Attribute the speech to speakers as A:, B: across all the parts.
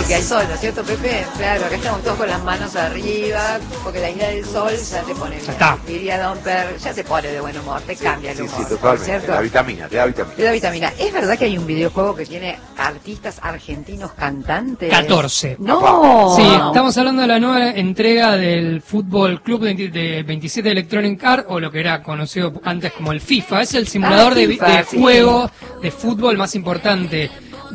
A: porque hay sol, ¿no es cierto, Pepe? Claro, acá estamos todos con las manos arriba, porque la isla del sol ya te pone, diría Don Per, ya te pone de buen humor, te cambia el humor.
B: Sí, totalmente.
A: ¿Cierto?
B: La vitamina, te da vitamina.
A: Te da vitamina. ¿Es verdad que hay un videojuego que tiene artistas argentinos cantantes?
C: 14.
A: ¡No!
C: Sí, estamos hablando de la nueva entrega del Fútbol Club de 27 Electronic Arts, o lo que era conocido antes como el FIFA. Es el simulador de juego de fútbol más importante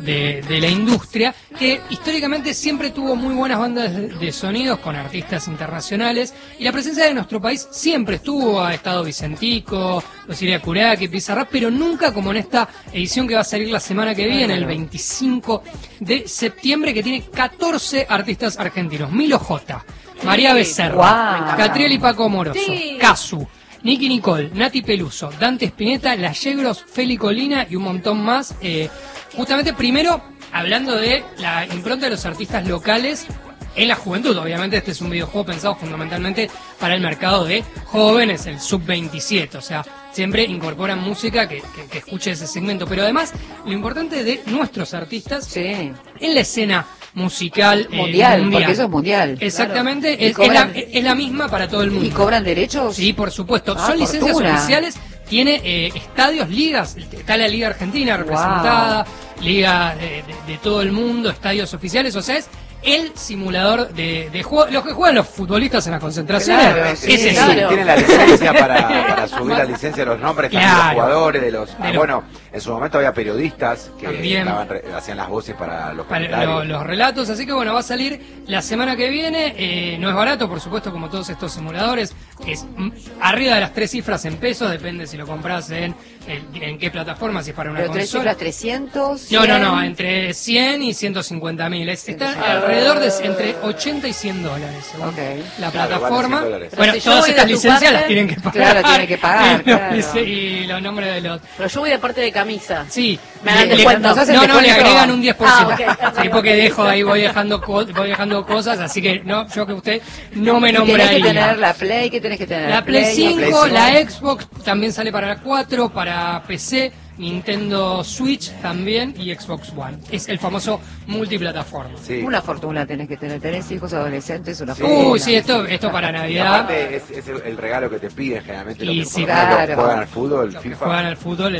C: de la industria, que históricamente siempre tuvo muy buenas bandas de sonidos con artistas internacionales, y la presencia de nuestro país siempre estuvo. Ha estado Vicentico, Osiria Curaki, Pizarra, pero nunca como en esta edición que va a salir la semana que viene, el 25 de septiembre, que tiene 14 artistas argentinos. Milo J, María Becerra, Catriel y Paco Moroso, Casu, Nicky Nicole, Nati Peluso, Dante Spinetta, Las Yegros, Feli Colina y un montón más. Justamente primero hablando de la impronta de los artistas locales en la juventud. Obviamente este es un videojuego pensado fundamentalmente para el mercado de jóvenes, el sub-27, o sea, siempre incorporan música que escuche ese segmento, pero además lo importante de nuestros artistas en la escena musical
A: mundial, porque eso es mundial.
C: Exactamente,
A: claro.
C: es la misma para todo el mundo.
A: ¿Y cobran derechos?
C: Sí, por supuesto. Son licencias oficiales, tiene estadios, ligas, está la Liga Argentina representada, liga de todo el mundo, estadios oficiales, o sea, es el simulador de juego, los que juegan los futbolistas en las concentraciones.
B: Claro, tienen la licencia para subir la licencia de los nombres, también de los jugadores, de los bueno, en su momento había periodistas que hacían las voces para los comentarios,
C: los relatos, así que bueno, va a salir la semana que viene. No es barato, por supuesto, como todos estos simuladores, es arriba de las 3 cifras en pesos, depende si lo compras en qué plataforma, si es para una consola.
A: ¿Pero 3 cifras, 300?
C: 100? No, entre 100 y 150.000. Está alrededor de entre 80 y 100 dólares, según la plataforma.
A: Bueno,
C: si todas estas licencias las tienen que pagar.
A: Claro, tienen que pagar.
C: Y los nombres de los...
D: Pero yo voy de parte de camisa.
C: Sí.
D: ¿Me dan descuento?
C: No, le agregan un 10%.
D: Okay.
C: Sí, porque voy dejando cosas, así que yo que usted no me nombraría.
A: Tienes que tener la Play, ¿qué tenés que tener?
C: La Play 5, la Xbox también sale para la 4, para PC, Nintendo Switch también y Xbox One. Es el famoso multiplataforma.
A: Sí. Una fortuna tenés que tener. Tenés hijos adolescentes, una fortuna.
C: Sí, esto para Navidad.
B: Aparte es el regalo que te piden generalmente los que
A: juegan
B: al fútbol, el FIFA.
C: Juegan al fútbol,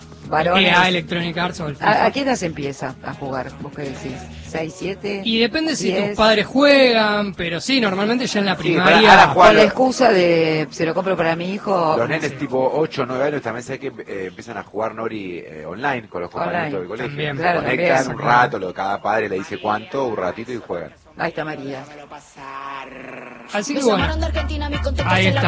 C: EA, Electronic Arts o el FIFA.
A: ¿A qué edad se empieza a jugar? ¿Vos qué decís? ¿6, 7?
C: Y depende
A: 10.
C: si tus padres juegan, pero sí, normalmente ya en la primaria.
A: Con la excusa de se lo compro para mi hijo.
B: Los nenes tipo 8 o 9 años también sé que empiezan a jugar Nori online con los compañeros del colegio.
C: También,
A: claro,
B: conectan un rato, cada padre le dice cuánto, un ratito y juegan.
A: Ahí está María.
C: Así que bueno, ahí está.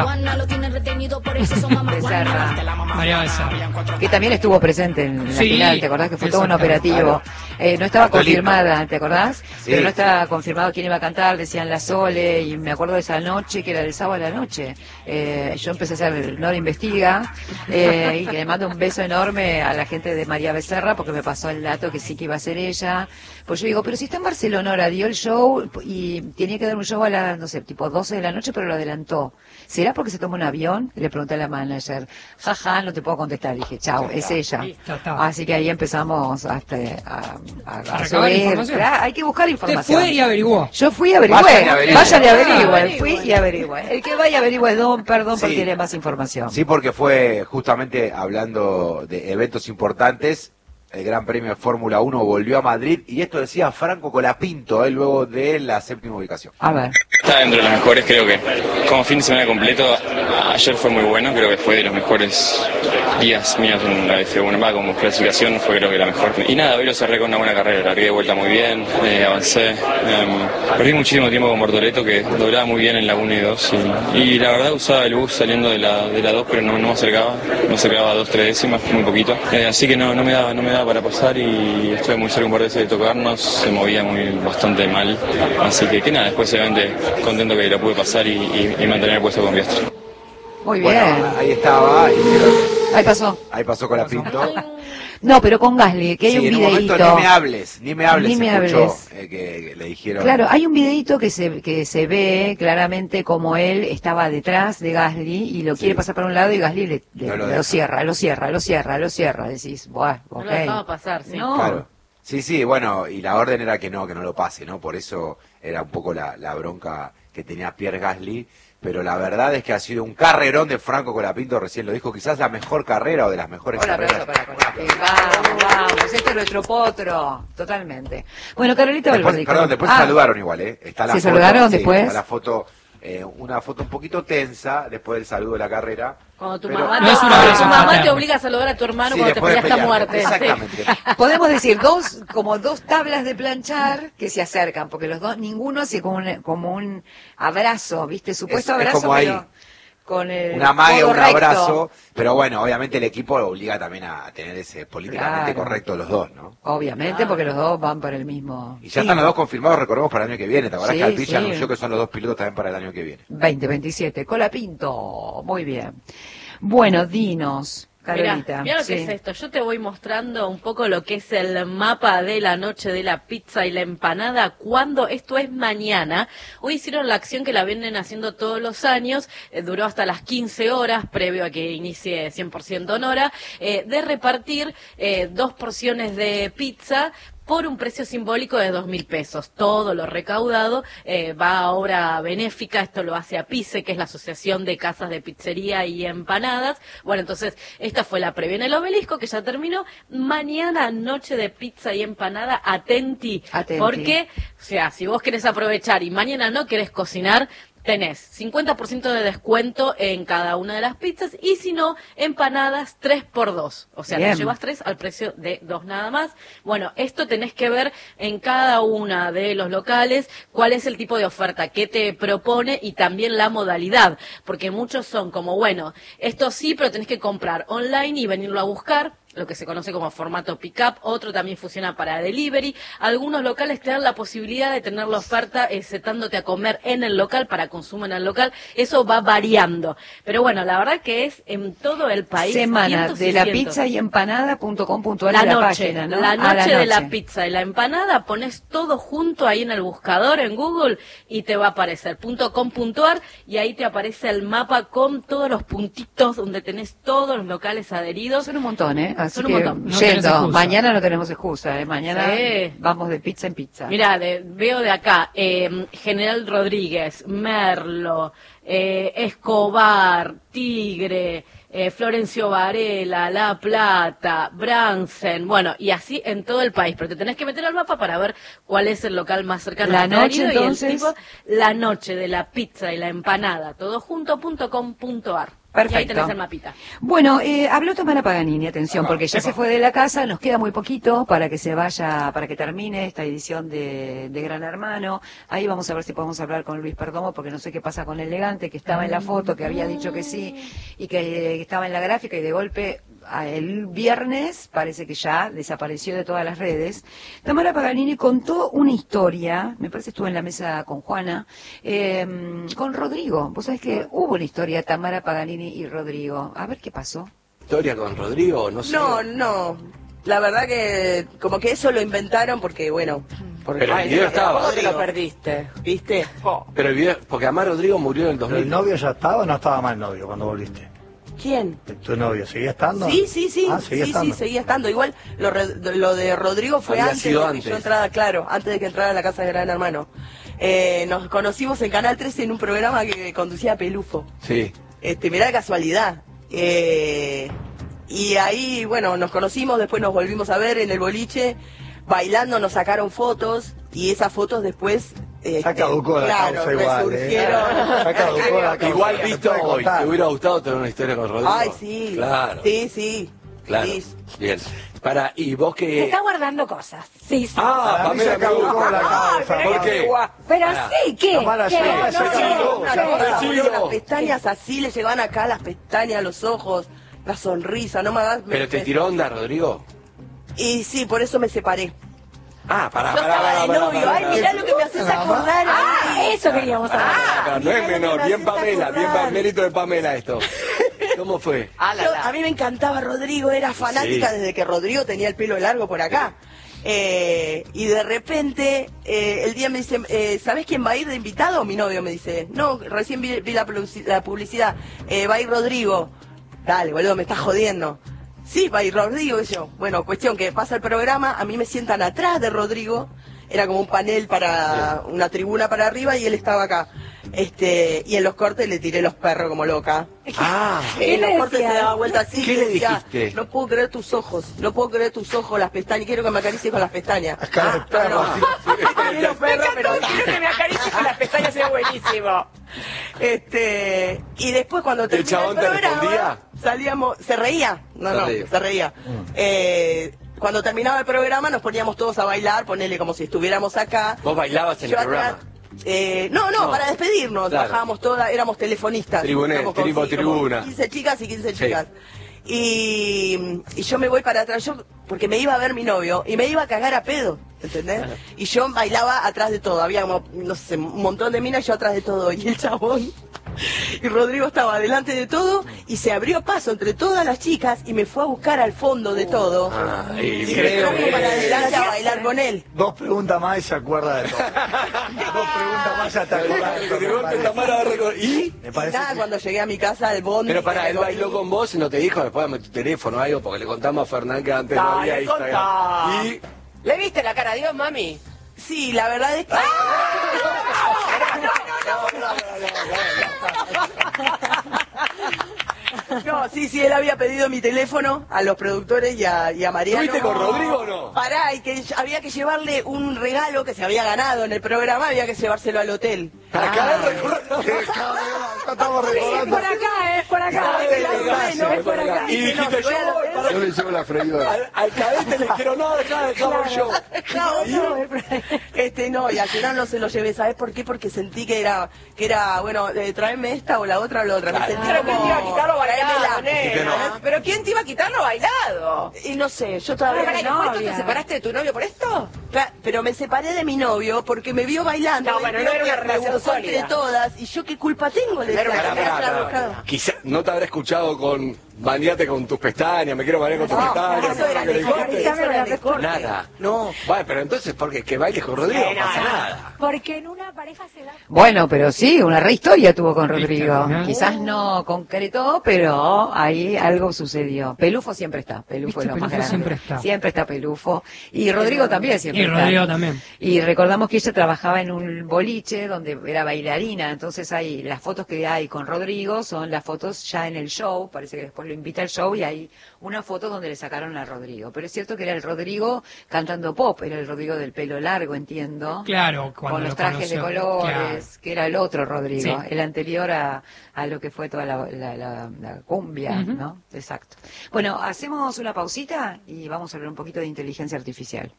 A: Becerra.
C: María Becerra.
A: Que también estuvo presente en la final, ¿te acordás? Que fue todo un operativo. No estaba confirmada, ¿te acordás? Sí. Pero no estaba confirmado quién iba a cantar, decían la Sole, y me acuerdo de esa noche, que era del sábado a la noche. Yo empecé a hacer Nora Investiga, y que le mando un beso enorme a la gente de María Becerra, porque me pasó el dato que sí que iba a ser ella. Pues yo digo, pero si está en Barcelona ahora, dio el show y tenía que dar un show a las, no sé, tipo 12 de la noche, pero lo adelantó. ¿Será porque se toma un avión? Le pregunté a la manager. Jaja, no te puedo contestar. Dije, chao, es ella. Así que ahí empezamos a subir. Hay que buscar información.
C: Usted fue y averiguó.
A: Yo fui y averigué. Vayan y averigüen. Fui y averigüé. El que vaya y averigüe, perdón, porque tiene más información.
B: Sí, porque fue justamente hablando de eventos importantes. El Gran Premio de Fórmula 1 volvió a Madrid y esto decía Franco Colapinto, luego de la 7ª ubicación.
A: A ver.
E: Está dentro de los mejores, creo que como fin de semana completo, ayer fue muy bueno, creo que fue de los mejores días míos en la F1, como clasificación fue creo que la mejor. Y nada, hoy lo cerré con una buena carrera, largué de vuelta muy bien, avancé, perdí muchísimo tiempo con Bortoleto que doblaba muy bien en la 1 y 2 y la verdad usaba el bus saliendo de la 2 pero no me acercaba a 2-3 décimas, muy poquito, así que no me daba para pasar y estuve muy cerca un par de veces de tocarnos, se movía bastante mal, así que nada, después obviamente contento que lo pude pasar y mantener el puesto con Piastri.
A: Muy bien.
B: Bueno, ahí estaba. Ahí pasó Colapinto.
A: No, pero con Gasly, que hay un videíto.
B: Ni me hables. Que le dijeron.
A: Claro, hay un videíto que se ve claramente como él estaba detrás de Gasly y lo quiere pasar para un lado y Gasly lo cierra. Decís, buah, ok.
D: No lo dejaba pasar, sí.
A: No.
B: Claro. Sí, bueno, y la orden era que no lo pase, ¿no? Por eso era un poco la bronca que tenía Pierre Gasly, pero la verdad es que ha sido un carrerón de Franco Colapinto, recién lo dijo, quizás la mejor carrera o de las mejores carreras.
A: Para Colapinto. Vamos, este es nuestro potro, totalmente. Bueno, Carolita Valverde.
B: Perdón, después se saludaron igual, ¿eh? Está la
A: ¿Se
B: foto,
A: saludaron
B: sí,
A: después?
B: Está la foto, una foto un poquito tensa después del saludo de la carrera.
D: Cuando tu
B: pero,
D: mamá,
C: no es una
D: tu
C: abrazo
D: mamá
C: fraterno.
D: te obliga a saludar a tu hermano
B: sí,
D: cuando te
B: después de
D: peleaste a
B: pelear.
D: muerte.
B: Exactamente.
A: Podemos decir como dos tablas de planchar que se acercan, porque los dos, ninguno hace como un abrazo, ¿viste? Supuesto
B: Es
A: abrazo,
B: como ahí.
A: pero con el
B: Una magia,
A: codo
B: un
A: recto.
B: abrazo, pero bueno, obviamente el equipo obliga también a tener ese políticamente
A: Claro.
B: correcto los dos, ¿no?
A: Obviamente, porque los dos van por el mismo.
B: Y ya están los dos confirmados, recordemos, para el año que viene. ¿Te acordás
A: Sí,
B: que Alpine
A: sí.
B: anunció que son los dos pilotos también para el año que viene?
A: 2027. Colapinto. Muy bien. Bueno, dinos, Carolita.
D: Mirá lo que es esto. Yo te voy mostrando un poco lo que es el mapa de la noche de la pizza y la empanada. Cuando esto es mañana. Hoy hicieron la acción que la vienen haciendo todos los años. Duró hasta las 15 horas, previo a que inicie 100% Honora, de repartir 2 porciones de pizza por un precio simbólico de 2.000 pesos. Todo lo recaudado va a obra benéfica. Esto lo hace APICE, que es la Asociación de Casas de Pizzería y Empanadas. Bueno, entonces, esta fue la previa en el Obelisco, que ya terminó. Mañana, noche de pizza y empanada, atenti. Porque, o sea, si vos querés aprovechar y mañana no querés cocinar, tenés 50% de descuento en cada una de las pizzas y si no, empanadas 3x2. O sea, te llevas 3 al precio de 2 nada más. Bueno, esto tenés que ver en cada una de los locales cuál es el tipo de oferta que te propone y también la modalidad. Porque muchos son como, bueno, esto sí, pero tenés que comprar online y venirlo a buscar, lo que se conoce como formato pick-up. Otro también funciona para delivery. Algunos locales te dan la posibilidad de tener la oferta sentándote a comer en el local para consumo en el local. Eso va variando. Pero bueno, la verdad que es en todo el país.
A: Semana de la pizza y empanada.com.ar
D: la
A: la
D: noche,
A: página, ¿no?
D: la noche de la pizza y la empanada, pones todo junto ahí en el buscador, en Google, y te va a aparecer .com.ar y ahí te aparece el mapa con todos los puntitos donde tenés todos los locales adheridos.
A: Son un montón, ¿eh? Así
D: Son un
A: que,
D: montón.
C: No tenés excusa.
A: mañana no tenemos excusa, ¿eh? Mañana
D: Sí.
A: vamos de pizza en pizza.
D: Mirá, veo de acá, General Rodríguez, Merlo, Escobar, Tigre, Florencio Varela, La Plata, Bransen, bueno, y así en todo el país, pero te tenés que meter al mapa para ver cuál es el local más cercano.
A: La
D: al
A: noche,
D: adherido,
A: entonces.
D: y el tipo, la noche de la pizza y la empanada, todo junto, .com.ar.
A: Perfecto.
D: Y ahí tenés el mapita.
A: Bueno, habló Tamara Paganini, atención, porque ya se fue de la casa, nos queda muy poquito para que se vaya, para que termine esta edición de Gran Hermano. Ahí vamos a ver si podemos hablar con Luis Perdomo, porque no sé qué pasa con Elegante, que estaba en la foto, que había dicho que sí, y que estaba en la gráfica, y de golpe el viernes parece que ya desapareció de todas las redes. Tamara Paganini contó una historia, me parece estuvo en la mesa con Juana, con Rodrigo. Vos sabés que hubo una historia, Tamara Paganini y Rodrigo. A ver qué pasó.
F: ¿Historia con Rodrigo? No sé.
G: No. La verdad que como que eso lo inventaron porque, bueno... Porque,
F: Pero el video estaba.
G: ¿Cómo te lo perdiste? ¿Viste?
F: Pero el video, porque además Rodrigo murió en el
H: ¿Pero
F: 2000.
H: el novio ya estaba o no estaba mal el novio cuando volviste?
G: ¿Quién?
H: ¿Tu novio seguía estando?
G: Sí.
H: Ah, seguía estando.
G: Sí, seguía estando. Igual lo de Rodrigo fue
F: Había
G: antes
F: sido
G: de
F: antes.
G: que yo entrara, claro, antes de que entrara a la casa de Gran Hermano. Nos conocimos en Canal 13 en un programa que conducía Pelufo.
F: Sí.
G: Mirá la casualidad. Y ahí, bueno, nos conocimos, después nos volvimos a ver en el boliche, bailando, nos sacaron fotos, y esas fotos después...
H: Ya caducó la causa igual,
G: resurgieron.
H: Ya caducó la causa.
F: Igual
H: ¿Se
F: visto
H: puede
F: hoy,
H: contar?
F: ¿te hubiera gustado tener una historia con Rodrigo?
G: Ay, sí.
F: Claro.
G: Sí.
F: Claro.
G: Sí.
F: Bien. Y vos
I: Se
F: que...
I: está guardando cosas. Sí.
F: Ah,
H: Para mí
F: Pamela,
H: se caducó la causa.
F: ¿Por qué?
I: Pero
F: Pará.
I: sí, ¿qué?
H: Tamara,
I: ¿Qué?
H: sí,
I: No,
H: se
I: no,
H: caducó.
G: Una
I: no,
G: cosa,
F: sí,
G: boludo,
F: no.
G: las pestañas así, le llegaban acá las pestañas, los ojos, la sonrisa, no me hagas...
F: ¿Pero te tiró onda, Rodrigo?
G: Y sí, por eso me separé.
F: Ah, pará.
G: Yo estaba de novio, ay, mirá lo que me haces acordar.
I: Ah, eso queríamos saber.
F: Pará, no es menor, bien Pamela, bien mérito de Pamela esto. ¿Cómo fue?
G: A mí me encantaba Rodrigo, era fanática
F: Sí.
G: desde que Rodrigo tenía el pelo largo por acá. Y de repente, el día me dice, ¿sabés quién va a ir de invitado? Mi novio me dice, no, recién vi la publicidad, va a ir Rodrigo. Dale, boludo, me estás jodiendo. Sí, va a ir Rodrigo, yo. Bueno, cuestión que pasa el programa, a mí me sientan atrás de Rodrigo, era como un panel para una tribuna para arriba y él estaba acá. Y en los cortes le tiré los perros como loca. En los cortes se daba vuelta así.
F: ¿Qué le dijiste?
G: No puedo creer tus ojos, las pestañas, quiero que me acaricies con las pestañas.
H: Cara de perro.
G: Quiero que me acaricies con las pestañas, es buenísimo. Y después cuando terminó
F: chabón
G: el
F: te
G: programa,
F: respondía?
G: salíamos, se reía, se reía. Cuando terminaba el programa nos poníamos todos a bailar, ponele como si estuviéramos acá.
F: ¿Vos bailabas en el programa?
G: No, para despedirnos,
F: Claro.
G: bajábamos todas, éramos telefonistas. Éramos como
F: tribuna.
G: 15 chicas y 15 chicas. Y yo me voy para atrás, porque me iba a ver mi novio y me iba a cagar a pedo, ¿entendés? Y yo bailaba atrás de todo, había como, no sé, un montón de minas y yo atrás de todo, y el chabón y Rodrigo estaba delante de todo y se abrió paso entre todas las chicas y me fue a buscar al fondo de todo y me trajo para adelante a bailar con él.
H: 2 preguntas más y se acuerda de todo. 2 preguntas más ya te acuerdas.
F: ¿Y?
H: Me parece
G: Nada,
H: que-
G: cuando llegué a mi casa, el bondi.
F: Pero pará,
G: que
F: él
G: me
F: bailó
G: cogí.
F: con vos y no te dijo después dame tu teléfono o algo, porque le contamos a Fernán que antes no había
J: Dale,
F: Instagram.
J: contá.
F: Y
J: ¿Le viste la cara a Dios, mami?
G: Sí, la verdad es que... No, sí, él había pedido mi teléfono a los productores y a Mariano.
F: ¿Estuviste con Rodrigo o no?
G: Pará, y que había que llevarle un regalo que se había ganado en el programa, había que llevárselo al hotel.
F: Acá
H: Estamos recordando.
I: Por acá, por acá.
F: es por acá. Y dijiste yo voy para
H: Yo le llevo la freidora.
F: al cadete le dijeron, no, dejamos yo.
G: No, y a Gerón no se lo llevé, ¿sabes por qué? Porque sentí que era bueno, tráeme esta o la otra o la otra. Me sentí
J: Pero ¿quién te iba a quitar lo bailado,
G: tráemela.
J: nena? ¿Pero quién te iba a quitar lo bailado?
G: Y no sé, yo todavía
J: Pará, ¿y
G: no.
J: después tú te separaste de tu novio por esto?
G: Pero me separé de mi novio porque me vio bailando.
J: No,
G: y
J: bueno,
G: vio
J: no era una
G: que
J: relación
G: me buscó entre
J: sólida.
G: todas. ¿Y yo qué culpa tengo de
J: Pero
G: esa?
J: pará,
F: Quizá no te habrá escuchado con bañate con tus pestañas, me quiero bañar con tus pestañas.
G: eso era
F: ¿qué le
G: el
F: dijiste?
G: corte, eso era el corte.
F: Nada.
G: No.
F: Bueno, pero entonces, porque que bailes con Rodrigo no pasa nada.
I: Porque en una pareja se da...
A: Bueno, pero sí, una re historia tuvo con Rodrigo.
C: ¿Viste?
A: Quizás no concretó, pero ahí algo sucedió. Pelufo siempre está, Pelufo es
C: ¿Viste?
A: lo más
C: Pelufo
A: grande.
C: siempre está.
A: Siempre está Pelufo. Y Rodrigo también siempre
C: Y
A: está.
C: Rodrigo también.
A: Y recordamos que ella trabajaba en un boliche donde era bailarina, entonces ahí las fotos que hay con Rodrigo son las fotos ya en el show, parece que después lo invita al show y hay una foto donde le sacaron a Rodrigo. Pero es cierto que era el Rodrigo cantando pop, era el Rodrigo del pelo largo, entiendo.
C: Claro, cuando
A: Con los
C: lo
A: trajes de
C: conoció,
A: colores,
C: claro.
A: que era el otro Rodrigo,
C: Sí.
A: el anterior a lo que fue toda la cumbia,
C: Ujú.
A: ¿no? Exacto. Bueno, hacemos una pausita y vamos a hablar un poquito de inteligencia artificial.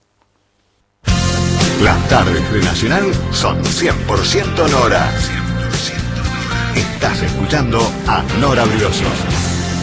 K: Las tardes de Nacional son 100% Nora. Estás escuchando a Nora Brioso.